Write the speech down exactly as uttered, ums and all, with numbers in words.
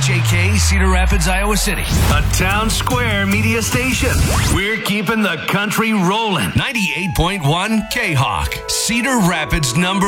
H A K, Cedar Rapids, Iowa City. A town square media station. We're keeping the country rolling. ninety-eight point one K-Hawk, Cedar Rapids number